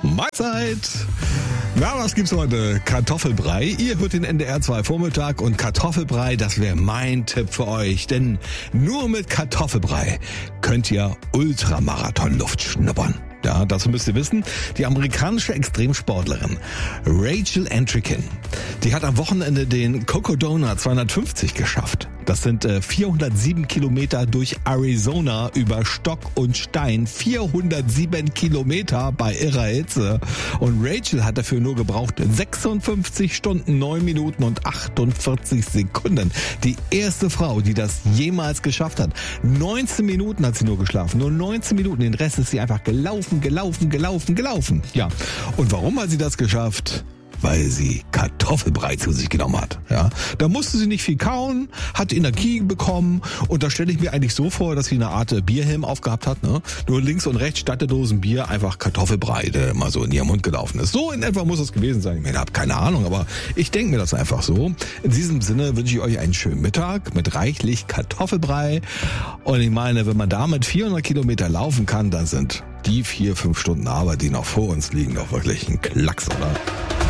Mahlzeit! Na, was gibt's heute? Kartoffelbrei. Ihr hört den NDR 2 Vormittag und Kartoffelbrei, das wäre mein Tipp für euch. Denn nur mit Kartoffelbrei könnt ihr Ultramarathon-Luft schnuppern. Ja, dazu müsst ihr wissen, die amerikanische Extremsportlerin Rachel Entrekin, die hat am Wochenende den Cocodona 250 geschafft. Das sind 407 Kilometer durch Arizona über Stock und Stein. 407 Kilometer bei irrer Hitze. Und Rachel hat dafür nur gebraucht 56 Stunden, 9 Minuten und 48 Sekunden. Die erste Frau, die das jemals geschafft hat. 19 Minuten hat sie nur geschlafen. Nur 19 Minuten. Den Rest ist sie einfach gelaufen. Ja. Und warum hat sie das geschafft? Weil sie Kartoffelbrei zu sich genommen hat. Ja, da musste sie nicht viel kauen, hat Energie bekommen und da stelle ich mir eigentlich so vor, dass sie eine Art Bierhelm aufgehabt hat. Ne? Nur links und rechts statt der Dosen Bier einfach Kartoffelbrei, der mal so in ihren Mund gelaufen ist. So in etwa muss es gewesen sein. Ich habe keine Ahnung, aber ich denke mir das einfach so. In diesem Sinne wünsche ich euch einen schönen Mittag mit reichlich Kartoffelbrei. Und ich meine, wenn man damit 400 Kilometer laufen kann, dann sind die 4-5 Stunden Arbeit, die noch vor uns liegen, doch wirklich ein Klacks, oder?